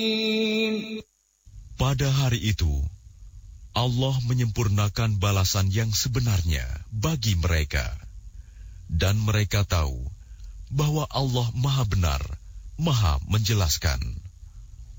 Pada hari itu, Allah menyempurnakan balasan yang sebenarnya bagi mereka. Dan mereka tahu bahwa Allah Maha Benar, Maha Menjelaskan.